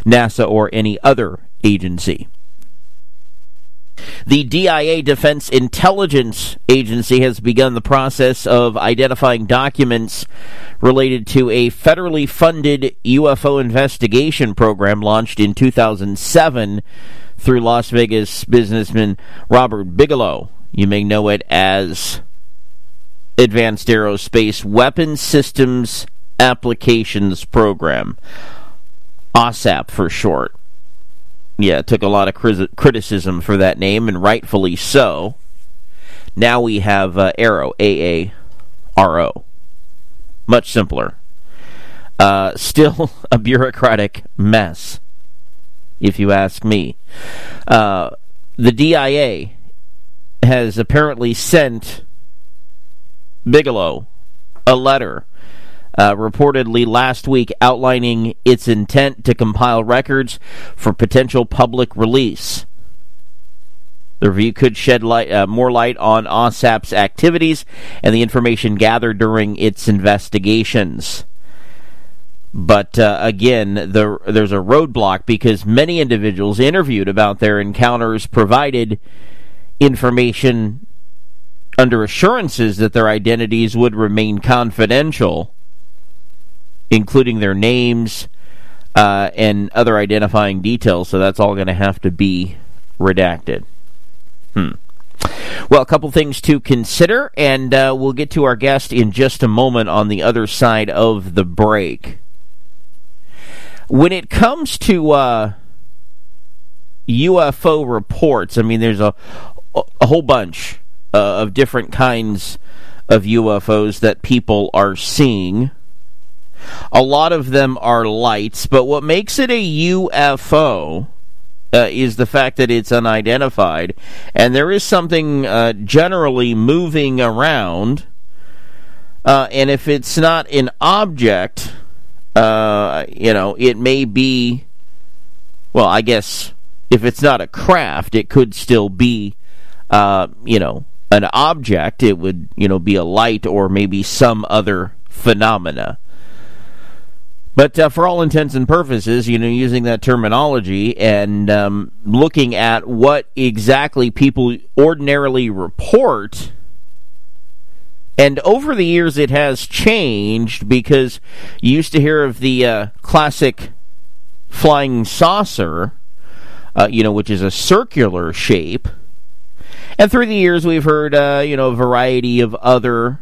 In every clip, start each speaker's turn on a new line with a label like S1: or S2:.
S1: NASA or any other agency. The DIA, Defense Intelligence Agency, has begun the process of identifying documents related to a federally funded UFO investigation program launched in 2007 through Las Vegas businessman Robert Bigelow. You may know it as Advanced Aerospace Weapons Systems Applications Program, OSAP for short. Yeah, it took a lot of criticism for that name, and rightfully so. Now we have AARO, A-A-R-O. Much simpler. Still a bureaucratic mess, if you ask me. The DIA has apparently sent Bigelow a letter reportedly last week outlining its intent to compile records for potential public release. The review could shed more light on OSAP's activities and the information gathered during its investigations. But again, there's a roadblock because many individuals interviewed about their encounters provided information under assurances that their identities would remain confidential, including their names and other identifying details, so that's all going to have to be redacted. Well, a couple things to consider, and we'll get to our guest in just a moment on the other side of the break. When it comes to UFO reports, I mean, there's a whole bunch of different kinds of UFOs that people are seeing. A lot of them are lights, but what makes it a UFO is the fact that it's unidentified, and there is something generally moving around, and if it's not an object, it may be, well, I guess if it's not a craft, it could still be, an object. It would, be a light or maybe some other phenomena. But for all intents and purposes, using that terminology and looking at what exactly people ordinarily report, and over the years it has changed because you used to hear of the classic flying saucer, which is a circular shape. And through the years we've heard, a variety of other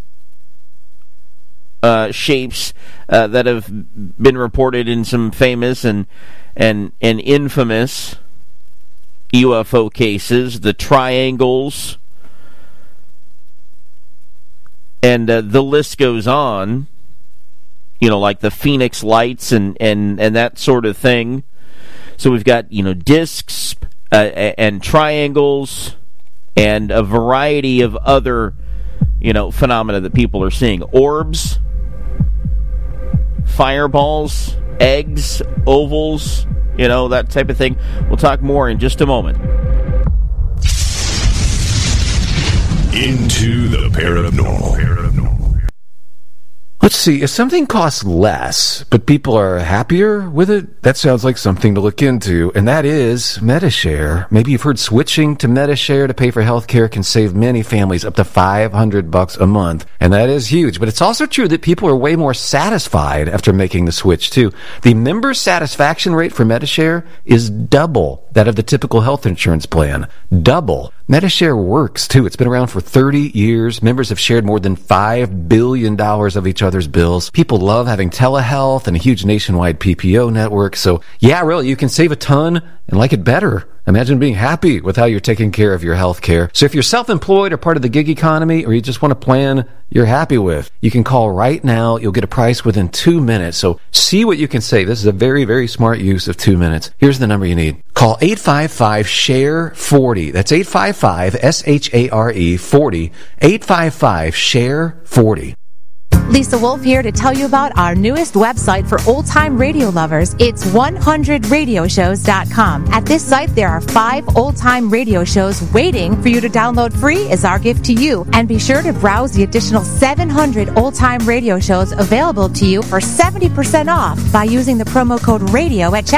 S1: shapes that have been reported in some famous and infamous UFO cases, the triangles, and the list goes on, like the Phoenix lights and that sort of thing. So we've got, discs and triangles and a variety of other, phenomena that people are seeing. Orbs, fireballs, eggs, ovals, that type of thing. We'll talk more in just a moment.
S2: Into the paranormal.
S3: Let's see, if something costs less, but people are happier with it, that sounds like something to look into, and that is Medi-Share. Maybe you've heard switching to Medi-Share to pay for healthcare can save many families up to $500 a month, and that is huge. But it's also true that people are way more satisfied after making the switch, too. The member satisfaction rate for Medi-Share is double that of the typical health insurance plan. Double. Medi-Share works, too. It's been around for 30 years. Members have shared more than $5 billion of each other's bills. People love having telehealth and a huge nationwide PPO network. So, yeah, really, you can save a ton and like it better. Imagine being happy with how you're taking care of your health care. So if you're self-employed or part of the gig economy, or you just want a plan you're happy with, you can call right now. You'll get a price within 2 minutes. So see what you can save. This is a very, very smart use of 2 minutes. Here's the number you need. Call 855-SHARE-40. That's 855-SHARE-40. 855-SHARE-40.
S4: Lisa Wolf here to tell you about our newest website for old-time radio lovers. It's 100radioshows.com. At this site, there are 5 old-time radio shows waiting for you to download free as our gift to you. And be sure to browse the additional 700 old-time radio shows available to you for 70% off by using the promo code RADIO at checkout.